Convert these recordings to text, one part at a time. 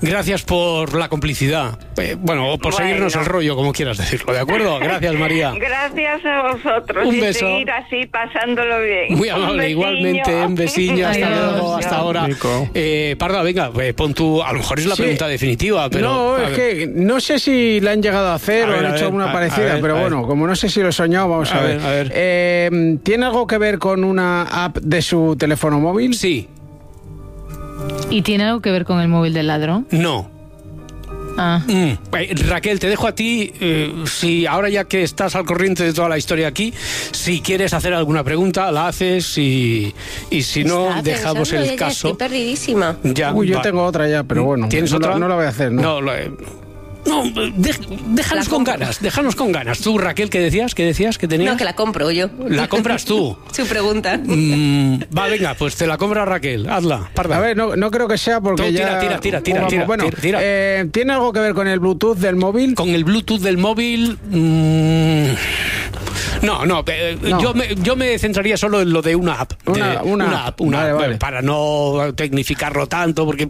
Gracias por la complicidad. O por seguirnos el rollo, como quieras decirlo, ¿de acuerdo? Gracias, María. Gracias a vosotros. Un y beso. seguir así, pasándolo bien. Muy amable, igualmente. Un besillo, hasta luego, hasta ahora. Parda, venga, pon tú. A lo mejor es la pregunta definitiva, pero... No, es que no sé si la han llegado a hacer o han hecho alguna parecida, pero bueno, como no sé si lo he soñado, vamos a ver. ¿Tiene algo que ver con una app de su teléfono móvil? Sí. ¿Y tiene algo que ver con el móvil del ladrón? No. Raquel, te dejo a ti, si ahora ya que estás al corriente de toda la historia aquí, si quieres hacer alguna pregunta, la haces y si no, dejamos el caso. Estoy perdidísima. Yo tengo otra ya, pero bueno. ¿Tienes otra? No la voy a hacer, ¿no? Déjanos con ganas. Tú, Raquel, ¿qué decías que tenías? No, que la compro yo. ¿La compras tú? Su pregunta. Venga, pues te la compra Raquel, hazla, Parda. A ver, no creo que sea porque tira. ¿Tiene algo que ver con el Bluetooth del móvil? Con el Bluetooth del móvil... No. Yo me centraría solo en lo de una app. Una app. Vale. Para no tecnificarlo tanto, porque...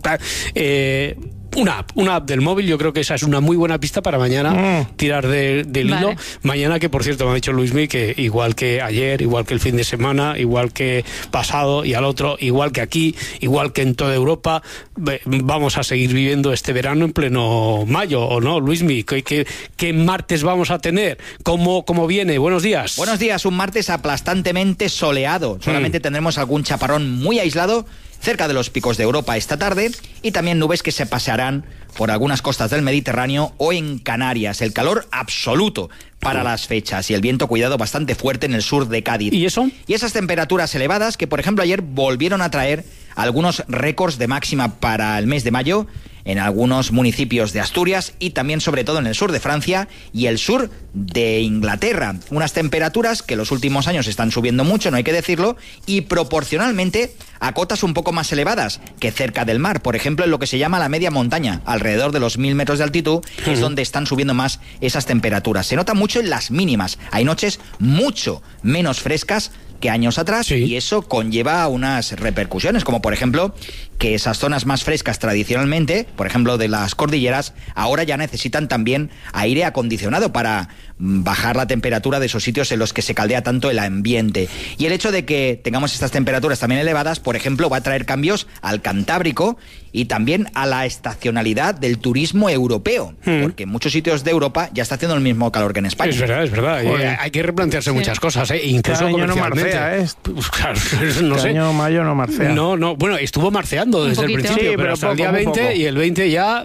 Una app del móvil, yo creo que esa es una muy buena pista para mañana tirar del hilo. Mañana, que por cierto me ha dicho Luismi que igual que ayer, igual que el fin de semana, igual que pasado y al otro, igual que aquí, igual que en toda Europa, vamos a seguir viviendo este verano en pleno mayo, ¿o no, Luismi? ¿Qué martes vamos a tener? ¿Cómo viene? Buenos días. Buenos días, un martes aplastantemente soleado. Solamente tendremos algún chaparrón muy aislado cerca de los picos de Europa esta tarde y también nubes que se pasearán por algunas costas del Mediterráneo o en Canarias. El calor absoluto para las fechas y el viento, cuidado, bastante fuerte en el sur de Cádiz. ¿Y eso? Y esas temperaturas elevadas que, por ejemplo, ayer volvieron a traer algunos récords de máxima para el mes de mayo en algunos municipios de Asturias y también, sobre todo, en el sur de Francia y el sur de Inglaterra. Unas temperaturas que los últimos años están subiendo mucho, no hay que decirlo, y proporcionalmente a cotas un poco más elevadas que cerca del mar. Por ejemplo, en lo que se llama la media montaña, alrededor de los 1000 metros de altitud, es donde están subiendo más esas temperaturas. Se nota mucho en las mínimas. Hay noches mucho menos frescas que años atrás, y eso conlleva unas repercusiones, como por ejemplo que esas zonas más frescas tradicionalmente, por ejemplo de las cordilleras, ahora ya necesitan también aire acondicionado para bajar la temperatura de esos sitios en los que se caldea tanto el ambiente. Y el hecho de que tengamos estas temperaturas también elevadas, por ejemplo, va a traer cambios al Cantábrico y también a la estacionalidad del turismo europeo, porque en muchos sitios de Europa ya está haciendo el mismo calor que en España. Es verdad. Hay que replantearse muchas cosas, incluso comercialmente. Pues claro, no sé. Año mayo no marcea. No, bueno, estuvo marceando desde el principio, pero hasta el día 20 y el 20 ya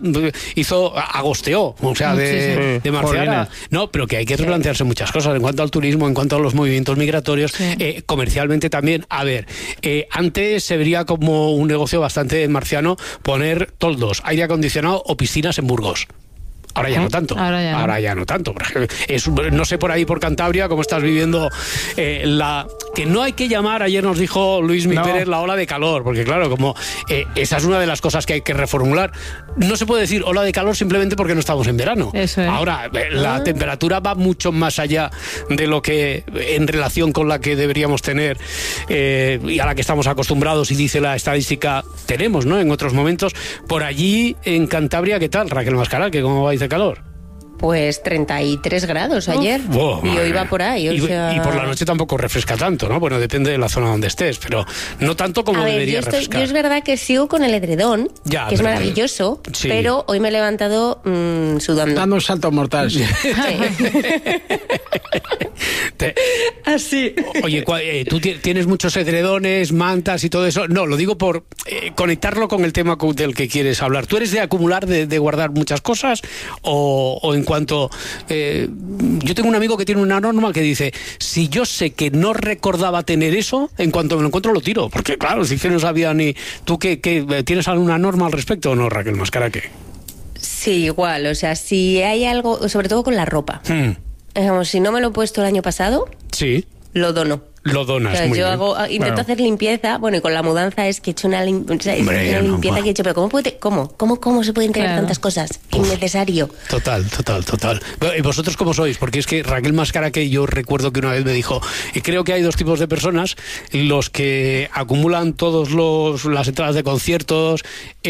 agosteó, o sea, de marcear. No, pero que hay que replantearse muchas cosas en cuanto al turismo, en cuanto a los movimientos migratorios, comercialmente también. A ver, antes se vería como un negocio bastante marciano poner toldos, aire acondicionado o piscinas en Burgos. Ahora ya no tanto. Ahora ya no tanto. No sé por ahí por Cantabria cómo estás viviendo que no hay que llamar, ayer nos dijo Luis Pérez, la ola de calor, porque claro, como esa es una de las cosas que hay que reformular. No se puede decir ola de calor simplemente porque no estamos en verano. Eso es. Ahora, la temperatura va mucho más allá de lo que en relación con la que deberíamos tener y a la que estamos acostumbrados, y dice la estadística, tenemos, ¿no? En otros momentos. Por allí, en Cantabria, ¿qué tal, Raquel Mascaral? ¿Que cómo vais de calor? Pues 33 grados ayer. Y hoy va por ahí. Y por la noche tampoco refresca tanto, ¿no? Bueno, depende de la zona donde estés, pero no tanto como debería refrescar. Yo es verdad que sigo con el edredón, que es maravilloso, pero hoy me he levantado sudando. Dando un salto mortal, sí. Así. Oye, ¿tú tienes muchos edredones, mantas y todo eso? No, lo digo por conectarlo con el tema del que quieres hablar. ¿Tú eres de acumular, de guardar muchas cosas? ¿O en cuanto... yo tengo un amigo que tiene una norma que dice, si yo sé que no recordaba tener eso, en cuanto me lo encuentro lo tiro. Porque claro, si que no sabía ni... ¿Tú qué tienes alguna norma al respecto o no, Raquel Mascara? ¿Qué? Sí, igual. O sea, si hay algo, sobre todo con la ropa. Digamos, si no me lo he puesto el año pasado, lo dono. Lo donas, claro, muy yo bien. intento hacer limpieza, bueno, y con la mudanza es que he hecho una limpieza que he hecho, pero ¿cómo se pueden tener tantas cosas? Innecesario. Total. ¿Y vosotros cómo sois? Porque es que Raquel Mascaraque, yo recuerdo que una vez me dijo, y creo que hay dos tipos de personas, los que acumulan todas las entradas de conciertos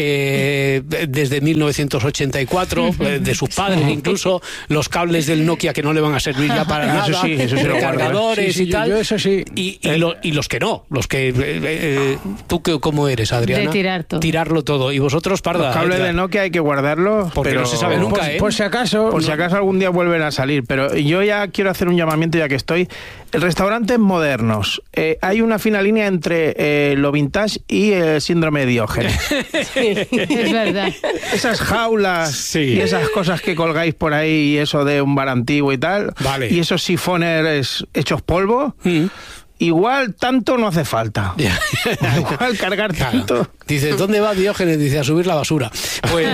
desde 1984, de sus padres incluso, los cables del Nokia que no le van a servir ya para nada, eso sí, cargadores y tal. Yo eso sí. Y los que no, los que... ¿Tú cómo eres, Adriana? De tirar todo. Tirarlo todo. ¿Y vosotros, Parda? Los cables de Nokia hay que guardarlos, porque pero no se sabe nunca, por si acaso algún día vuelven a salir. Pero yo ya quiero hacer un llamamiento, ya que estoy. Restaurantes modernos. Hay una fina línea entre lo vintage y el síndrome de Diógenes. Es verdad. Esas jaulas y esas cosas que colgáis por ahí, y eso de un bar antiguo y tal, y esos sifones hechos polvo, igual tanto no hace falta. Igual cargar tanto. Dice, ¿dónde va Diógenes? Dice, a subir la basura. Pues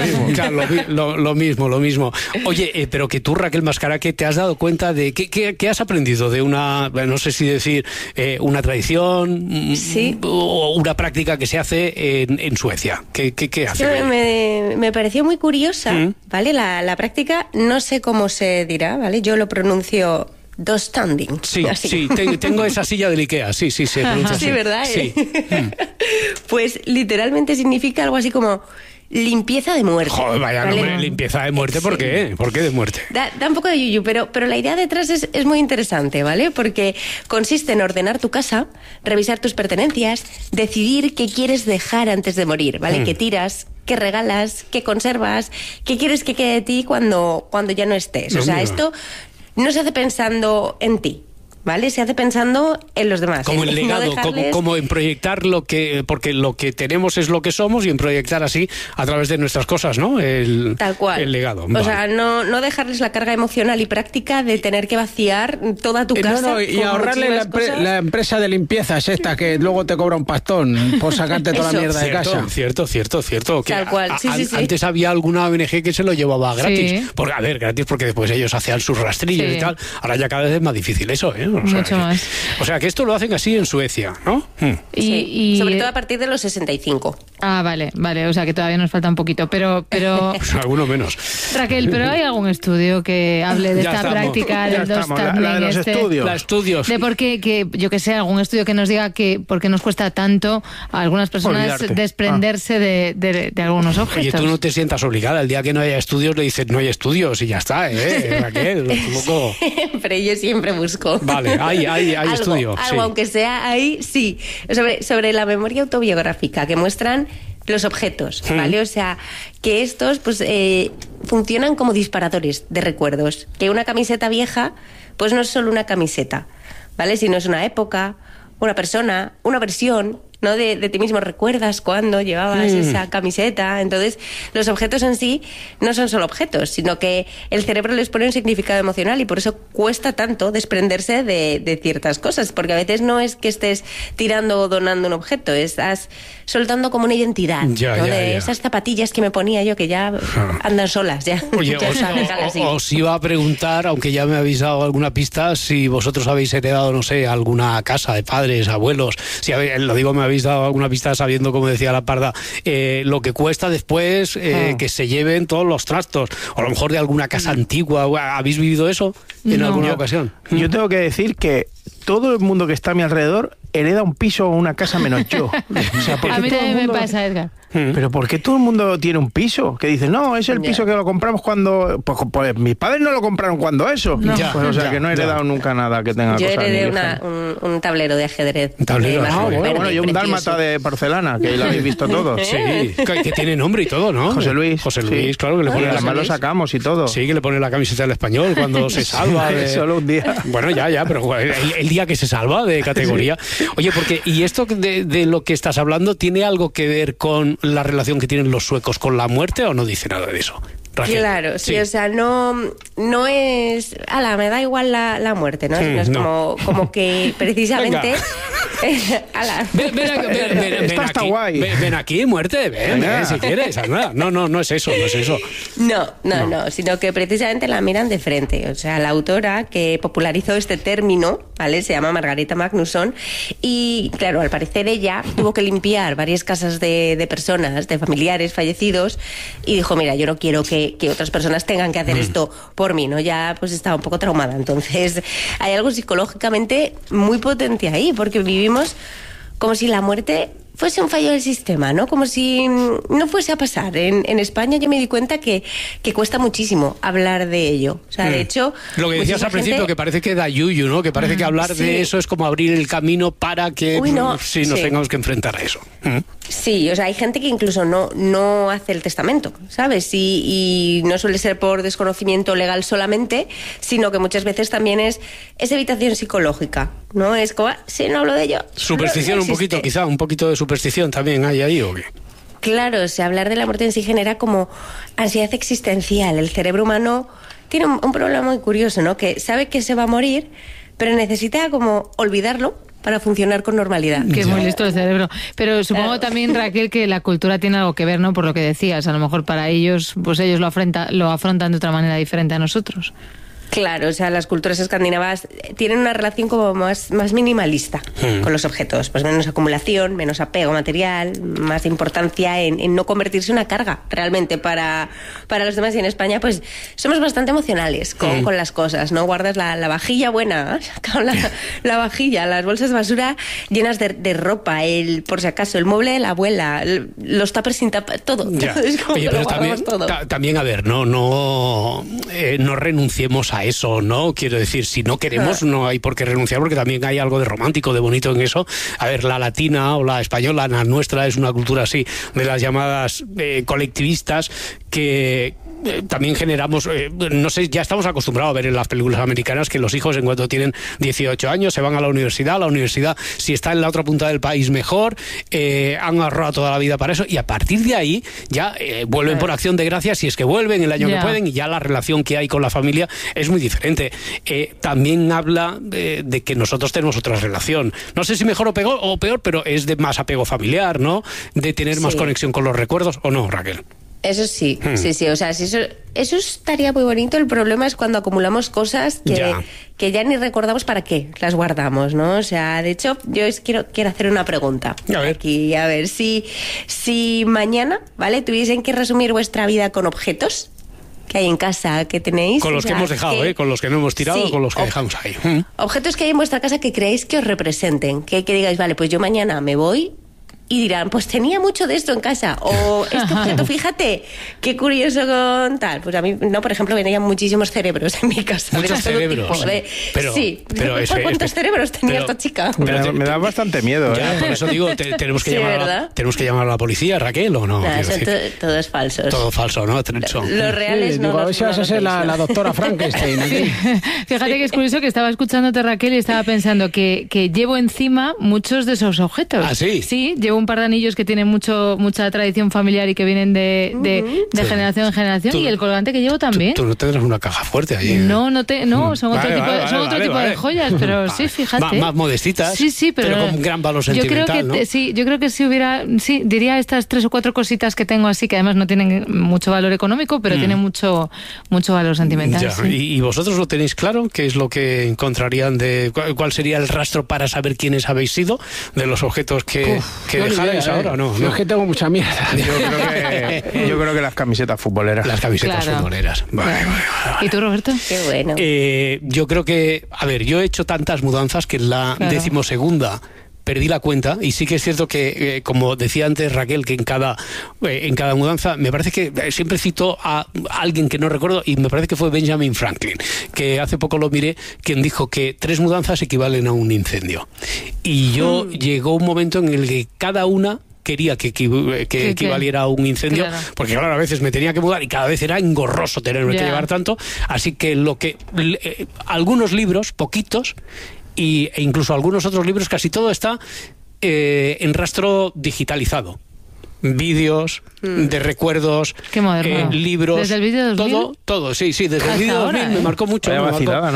lo mismo. Oye, pero que tú, Raquel Mascaraque, ¿te has dado cuenta de qué has aprendido de una, no sé si decir, una tradición o una práctica que se hace en Suecia? ¿Qué hace? Me pareció muy curiosa, ¿vale? La práctica, no sé cómo se dirá, ¿vale? Yo lo pronuncio... Dos standing. Sí, tengo esa silla del Ikea, sí, se pronuncia así. Sí, ¿verdad? Sí. Pues literalmente significa algo así como limpieza de muerte. Joder, vaya nombre, limpieza de muerte, ¿por qué? ¿Por qué de muerte? Da un poco de yuyu, pero la idea detrás es muy interesante, ¿vale? Porque consiste en ordenar tu casa, revisar tus pertenencias, decidir qué quieres dejar antes de morir, ¿vale? ¿Qué tiras? ¿Qué regalas? ¿Qué conservas? ¿Qué quieres que quede de ti cuando ya no estés? O sea, esto... No se hace pensando en ti, ¿vale? Se hace pensando en los demás. Como en legado, como en proyectar porque lo que tenemos es lo que somos, y en proyectar así a través de nuestras cosas, ¿no? Tal cual. El legado. O sea, no dejarles la carga emocional y práctica de tener que vaciar toda tu casa. Y ahorrarle la empresa de limpiezas esta que luego te cobra un pastón por sacarte toda la mierda de casa. Cierto. Tal cual, sí. Antes había alguna ONG que se lo llevaba gratis. Gratis porque después ellos hacían sus rastrillos y tal. Ahora ya cada vez es más difícil eso, ¿eh? Mucho más. O sea, que esto lo hacen así en Suecia, ¿no? Y sobre todo a partir de los 65. Ah, vale. O sea, que todavía nos falta un poquito, pero... Alguno menos. Raquel, ¿pero hay algún estudio que hable de esta práctica del dos standing? La de los estudios. De por qué, yo que sé, algún estudio que nos diga que por qué nos cuesta tanto a algunas personas desprenderse de algunos objetos. Oye, tú no te sientas obligada. El día que no haya estudios le dices, no hay estudios, y ya está, Raquel. Un poco... Pero yo siempre busco. Vale, hay estudio. Algo, aunque sea ahí, sí. Sobre la memoria autobiográfica, que muestran los objetos, ¿vale? O sea, que estos pues funcionan como disparadores de recuerdos. Que una camiseta vieja, pues no es solo una camiseta, ¿vale? Sino es una época, una persona, una versión, ¿no? De ti mismo. ¿Recuerdas cuando llevabas esa camiseta? Entonces, los objetos en sí no son solo objetos, sino que el cerebro les pone un significado emocional, y por eso cuesta tanto desprenderse de ciertas cosas, porque a veces no es que estés tirando o donando un objeto, estás soltando como una identidad, esas zapatillas que me ponía yo, que ya andan solas, ya. Oye, os iba a preguntar, aunque ya me habéis dado alguna pista, si vosotros habéis heredado, no sé, alguna casa de padres, abuelos, me habéis dado alguna pista sabiendo, como decía la Parda, lo que cuesta después que se lleven todos los trastos, o a lo mejor de alguna casa antigua. ¿Habéis vivido eso en alguna ocasión? Yo tengo que decir que todo el mundo que está a mi alrededor hereda un piso o una casa menos yo. O sea, a mí también me pasa, Edgar. Pero ¿por qué todo el mundo tiene un piso? Que dicen, no, es el piso que lo compramos cuando... Pues mis padres no lo compraron cuando eso. No. Pues, o sea, que no he heredado nunca nada que tenga yo cosas. Yo heredé un tablero de ajedrez. ¿Un tablero? Bueno, y un dálmata de porcelana, que lo habéis visto todos. Sí, que tiene nombre y todo, ¿no? José Luis, claro, que le pone además lo sacamos y todo. Sí, que le pone la camiseta del Español cuando se salva. Solo un día. Bueno, ya, pero el día que se salva de categoría. Oye, porque, ¿y esto de lo que estás hablando tiene algo que ver con la relación que tienen los suecos con la muerte, o no dice nada de eso? Raquel. Claro, sí, o sea, no es... me da igual la muerte, ¿no? Sino es como que precisamente Ven aquí, muerte, ven, si quieres. No es eso. No, sino que precisamente la miran de frente. O sea, la autora que popularizó este término, ¿vale? Se llama Margareta Magnusson, y claro, al parecer ella tuvo que limpiar varias casas de personas, de familiares fallecidos, y dijo, mira, yo no quiero que otras personas tengan que hacer esto por mí, ¿no? Ya pues estaba un poco traumada. Entonces hay algo psicológicamente muy potente ahí, porque vivimos como si la muerte fuese un fallo del sistema, ¿no? Como si no fuese a pasar. En España yo me di cuenta que cuesta muchísimo hablar de ello. O sea, de hecho... Lo que decías al principio, que parece que da yuyu, ¿no? Que parece que hablar de eso es como abrir el camino para que nos tengamos que enfrentar a eso. Sí, o sea, hay gente que incluso no hace el testamento, ¿sabes? Y no suele ser por desconocimiento legal solamente, sino que muchas veces también es evitación psicológica, ¿no? Es como, si no hablo de ello... Superstición un poquito, quizá, un poquito de superstición también hay ahí, ¿o qué? Claro, o sea, hablar de la muerte en sí genera como ansiedad existencial. El cerebro humano tiene un problema muy curioso, ¿no? Que sabe que se va a morir, pero necesita como olvidarlo para funcionar con normalidad. Que es muy listo el cerebro. Pero supongo también, Raquel, que la cultura tiene algo que ver, ¿no? Por lo que decías, a lo mejor para ellos, pues ellos lo afrontan de otra manera diferente a nosotros. Claro, o sea, las culturas escandinavas tienen una relación como más minimalista con los objetos, pues menos acumulación, menos apego material, más importancia en no convertirse en una carga realmente para los demás. Y en España pues somos bastante emocionales con las cosas, ¿no? Guardas la vajilla buena, la vajilla, las bolsas de basura llenas de ropa, por si acaso, el mueble de la abuela, los tuppers sin tapa, todo. Es como oye, pero también, a ver, no renunciemos a eso, ¿no? Quiero decir, si no queremos, no hay por qué renunciar, porque también hay algo de romántico, de bonito en eso. A ver, la latina o la española, la nuestra, es una cultura así, de las llamadas colectivistas, que también generamos, no sé, ya estamos acostumbrados a ver en las películas americanas que los hijos, en cuanto tienen 18 años, se van a la universidad, si está en la otra punta del país, mejor, han ahorrado toda la vida para eso, y a partir de ahí ya vuelven por acción de gracias, si es que vuelven el año que pueden, y ya la relación que hay con la familia es muy diferente. También habla de que nosotros tenemos otra relación, no sé si mejor o peor, pero es de más apego familiar, ¿no? De tener más conexión con los recuerdos, ¿o no, Raquel? Eso sí, sí, o sea, eso estaría muy bonito. El problema es cuando acumulamos cosas que ya ni recordamos para qué las guardamos, ¿no? O sea, de hecho, yo quiero hacer una pregunta. A ver. Aquí, a ver, si mañana, ¿vale?, tuviesen que resumir vuestra vida con objetos que hay en casa, que tenéis. Con los que hemos dejado, con los que no hemos tirado, con los que dejamos ahí. Objetos que hay en vuestra casa que creéis que os representen, que digáis, vale, pues yo mañana me voy... Y dirán, pues tenía mucho de esto en casa. O este objeto, fíjate, qué curioso con tal. Pues a mí, no, por ejemplo, venían muchísimos cerebros en mi casa. Muchos cerebros. ¿Cuántos cerebros tenía esta chica? Me da bastante miedo. Ya, por eso digo, tenemos que llamar a la policía, Raquel, ¿o no? Todo es falso. Todo falso, ¿no? Los reales no. A ver si vas a ser la doctora Frankenstein. Fíjate que es curioso que estaba escuchándote, Raquel, y estaba pensando que llevo encima muchos de esos objetos. ¿Ah, sí? Sí, llevo un par de anillos que tienen mucha tradición familiar y que vienen de generación en generación, y el colgante que llevo también. Tú no tendrás una caja fuerte ahí. No, son otro tipo de joyas, pero sí, fíjate. Más modestitas, sí, pero con gran valor sentimental, ¿no? Yo creo que si diría estas 3 o 4 cositas que tengo así, que además no tienen mucho valor económico, pero tienen mucho valor sentimental. Ya. Sí. ¿Y vosotros lo tenéis claro? ¿Qué es lo que encontrarían cuál sería el rastro para saber quiénes habéis sido de los objetos que dejaréis ahora, ¿no? Yo es que tengo mucha mierda. Yo creo que las camisetas futboleras. Las camisetas futboleras. Vale. ¿Y tú, Roberto? Qué bueno. Yo creo que, a ver, yo he hecho tantas mudanzas que en la 12ª perdí la cuenta, y sí que es cierto que, como decía antes Raquel, que en cada mudanza, me parece que siempre cito a alguien que no recuerdo, y me parece que fue Benjamin Franklin, que hace poco lo miré, quien dijo que 3 mudanzas equivalen a un incendio. Y yo llegó un momento en el que cada una quería que equivaliera a un incendio, porque claro, a veces me tenía que mudar y cada vez era engorroso tenerme que llevar tanto, así que algunos libros, poquitos, e incluso algunos otros libros, casi todo está en rastro digitalizado. vídeos, de recuerdos, Qué moderno. libros. ¿Desde el vídeo 2000? Todo, sí, desde el vídeo 2000 me marcó mucho. Me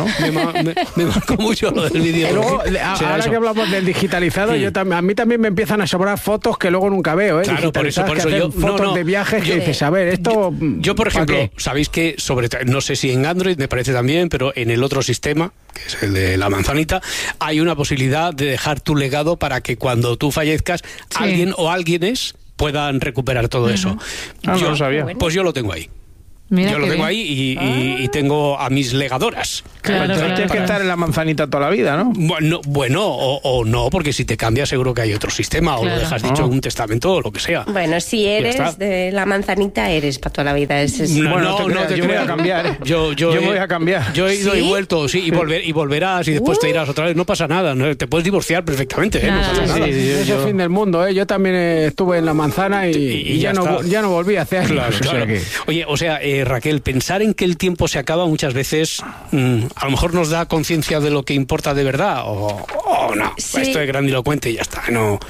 marcó mucho lo del vídeo 2000. Luego, ahora que hablamos del digitalizado, a mí también me empiezan a sobrar fotos que luego nunca veo. Claro, por eso yo... Fotos de viajes que dices, a ver, esto... Yo por ejemplo, sabéis que, no sé si en Android, me parece también, pero en el otro sistema, que es el de la manzanita, hay una posibilidad de dejar tu legado para que cuando tú fallezcas, alguien o alguienes puedan recuperar todo eso. No lo sabía. Pues yo lo tengo ahí. Mira yo lo tengo ahí y tengo a mis legadoras. Claro, tienes que estar en la manzanita toda la vida, ¿no? Bueno, o no, porque si te cambias seguro que hay otro sistema, o lo dejas dicho en un testamento o lo que sea. Bueno, si eres de la manzanita, eres para toda la vida. No, yo voy a cambiar. Yo voy a cambiar. Yo he ido y vuelto, y volverás, y después te irás otra vez. No pasa nada, te puedes divorciar perfectamente. No pasa nada. Es el fin del mundo, Yo también estuve en la manzana y ya no volví a hacer. Claro. Oye, o sea, Raquel, pensar en que el tiempo se acaba muchas veces a lo mejor nos da conciencia de lo que importa de verdad o no. Sí. Esto es grandilocuente y ya está. No,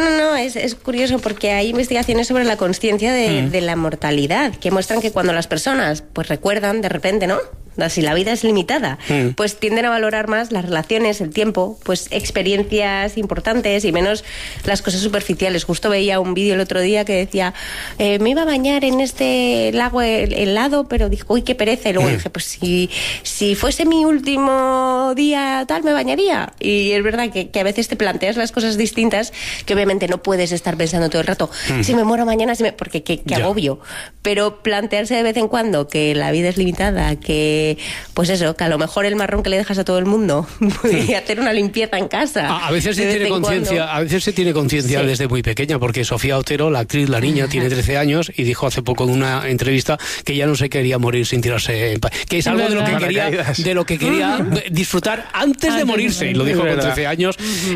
es curioso porque hay investigaciones sobre la consciencia de la mortalidad que muestran que cuando las personas pues recuerdan de repente, ¿no? Si la vida es limitada, pues tienden a valorar más las relaciones, el tiempo, pues experiencias importantes y menos las cosas superficiales. Justo veía un vídeo el otro día que decía, me iba a bañar en este lago helado, pero dije, uy, qué pereza. Y luego dije, pues si fuese mi último día tal, me bañaría. Y es verdad que a veces te planteas las cosas distintas, que obviamente no puedes estar pensando todo el rato, si me muero mañana, porque qué agobio. Pero plantearse de vez en cuando que la vida es limitada, que pues eso, que a lo mejor el marrón que le dejas a todo el mundo podría hacer una limpieza en casa. A veces se tiene conciencia desde muy pequeña, porque Sofía Otero, la actriz, la niña, tiene 13 años y dijo hace poco en una entrevista que ya no se quería morir sin tirarse en paz, que es algo de lo que quería disfrutar antes de morirse, y lo dijo con 13 años.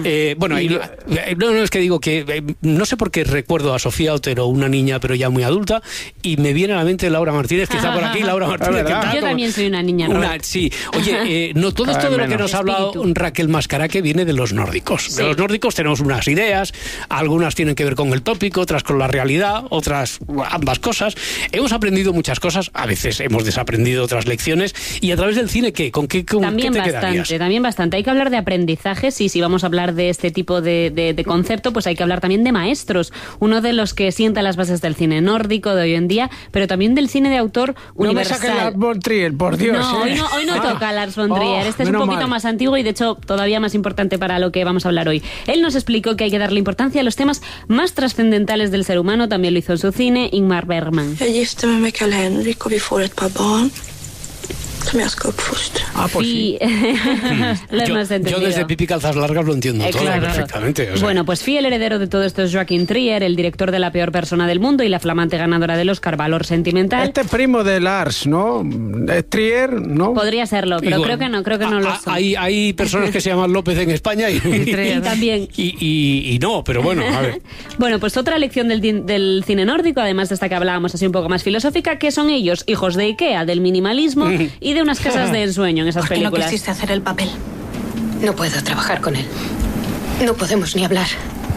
Es que digo que no sé por qué recuerdo a Sofía Otero, una niña pero ya muy adulta, y me viene a la mente Laura Martínez, que está por aquí. Laura Martínez, yo también soy una niña. Sí. Oye, todo esto de lo que nos ha hablado Raquel Mascaraque viene de los nórdicos. Sí. De los nórdicos tenemos unas ideas, algunas tienen que ver con el tópico, otras con la realidad, otras ambas cosas. Hemos aprendido muchas cosas, a veces hemos desaprendido otras lecciones, y a través del cine, ¿con qué te quedarías? También bastante. Hay que hablar de aprendizajes, y si vamos a hablar de este tipo de concepto, pues hay que hablar también de maestros. Uno de los que sienta las bases del cine nórdico de hoy en día, pero también del cine de autor universal. No me saques Lars von Trier, por Dios. No, hoy no toca Lars von Trier. Este es un poquito más antiguo y de hecho todavía más importante para lo que vamos a hablar hoy. Él nos explicó que hay que darle importancia a los temas más trascendentales del ser humano. También lo hizo en su cine Ingmar Bergman. Jag gifte mig med Karl-Henrik och vi får ett par barn. Pues sí. Yo desde Pipi Calzas Largas lo entiendo todo perfectamente. O sea. Bueno, pues fiel heredero de todo esto es Joachim Trier, el director de La peor persona del mundo y la flamante ganadora del Oscar Valor Sentimental. Este primo de Lars, ¿no? ¿Es Trier, no? Podría serlo, pero creo que no lo son. Hay personas que se llaman López en España y también. Y no, pero bueno, a ver. Bueno, pues otra lección del cine nórdico, además de esta que hablábamos así un poco más filosófica, que son ellos, hijos de Ikea, del minimalismo y de unas casas de ensueño en esas películas. ¿Por qué no quisiste hacer el papel? No puedo trabajar con él. No podemos ni hablar.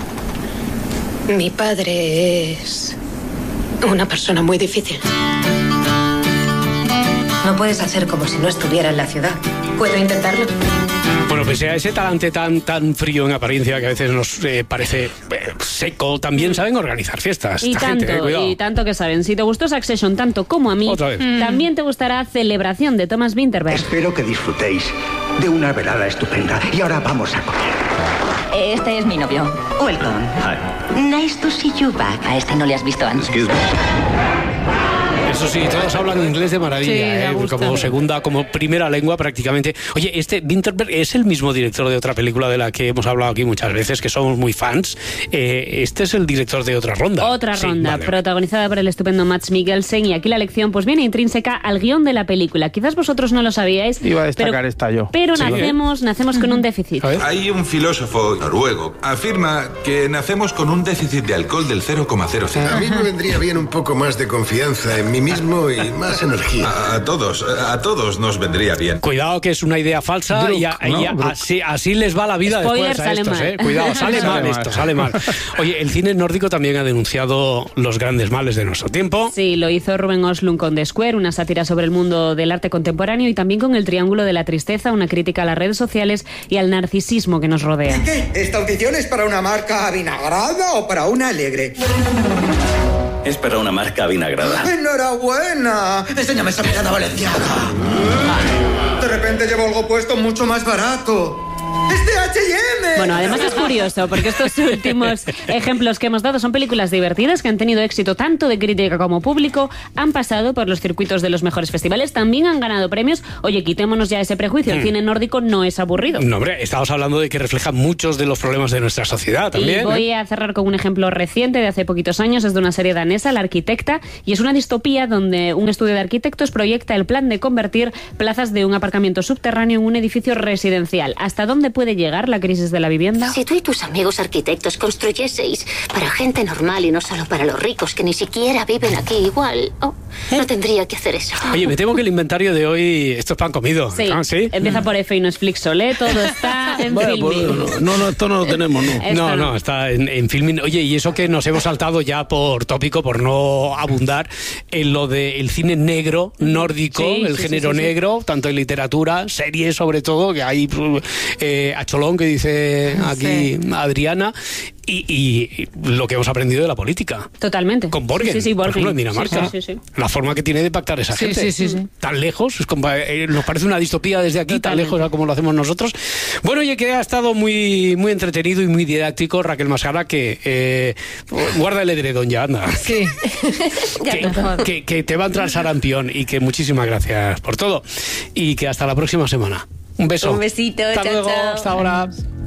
Mi padre es una persona muy difícil. No puedes hacer como si no estuviera en la ciudad. ¿Puedo intentarlo? Bueno, pese a ese talante tan frío en apariencia que a veces nos parece seco, también saben organizar fiestas. Y tanto que saben. Si te gustó Succession tanto como a mí, también te gustará Celebración de Thomas Vinterberg. Espero que disfrutéis de una velada estupenda. Y ahora vamos a comer. Este es mi novio. Welcome. Hi. Nice to see you back. A este no le has visto antes. Excuse me. Eso sí, todos hablan inglés de maravilla, como primera lengua prácticamente. Oye, Vinterberg es el mismo director de otra película de la que hemos hablado aquí muchas veces, que somos muy fans. Este es el director de Otra Ronda. Protagonizada por el estupendo Mads Mikkelsen, y aquí la lección pues viene intrínseca al guión de la película. Quizás vosotros no lo sabíais. Iba a destacar esta yo. Pero nacemos con un déficit. Hay un filósofo noruego, afirma que nacemos con un déficit de alcohol del 0,00. A mí me vendría bien un poco más de confianza en mí optimismo y más energía. A todos nos vendría bien. Cuidado que es una idea falsa y así les va la vida. Spoiler, después a estos, sale mal. Cuidado, sale mal. Oye, el cine nórdico también ha denunciado los grandes males de nuestro tiempo. Sí, lo hizo Ruben Östlund con The Square, una sátira sobre el mundo del arte contemporáneo, y también con El Triángulo de la Tristeza, una crítica a las redes sociales y al narcisismo que nos rodea. ¿Qué? ¿Esta audición es para una marca avinagrada o para una alegre? Es para una marca avinagrada. ¡Enhorabuena! Enséñame esa mirada valenciana. De repente llevo algo puesto mucho más barato. ¡Es de H&M! Bueno, además es curioso, porque estos últimos ejemplos que hemos dado son películas divertidas que han tenido éxito tanto de crítica como público, han pasado por los circuitos de los mejores festivales, también han ganado premios. Oye, quitémonos ya ese prejuicio, el cine nórdico no es aburrido. No, hombre, estamos hablando de que refleja muchos de los problemas de nuestra sociedad también. Y voy a cerrar con un ejemplo reciente de hace poquitos años, es de una serie danesa, La Arquitecta, y es una distopía donde un estudio de arquitectos proyecta el plan de convertir plazas de un aparcamiento subterráneo en un edificio residencial. ¿Hasta dónde puede llegar la crisis de la vivienda? Si tú y tus amigos arquitectos construyeseis para gente normal y no solo para los ricos que ni siquiera viven aquí, igual no tendría que hacer eso. Oye, me temo que el inventario de hoy, esto es pan comido. Sí, ¿sí? Empieza por F y no es Flixolé, todo está en Filmin. No, esto no lo tenemos, ¿no? No, está en Filmin. Oye, y eso que nos hemos saltado ya por tópico, por no abundar en lo del cine negro, nórdico, el género negro, tanto en literatura, series sobre todo, que hay a Cholón, que dice aquí Adriana, y lo que hemos aprendido de la política. Totalmente. Con Borgen, Borgen. por ejemplo, en Dinamarca. Sí. La forma que tiene de pactar esa gente. Tan lejos, nos parece una distopía desde aquí, tan lejos a como lo hacemos nosotros. Bueno, oye, que ha estado muy, muy entretenido y muy didáctico, Raquel Mascara, que guarda el edredón ya, anda. Sí. que te va a entrar sarampión, y que muchísimas gracias por todo. Y que hasta la próxima semana. Un beso. Un besito, Hasta chao, luego, chao. hasta ahora.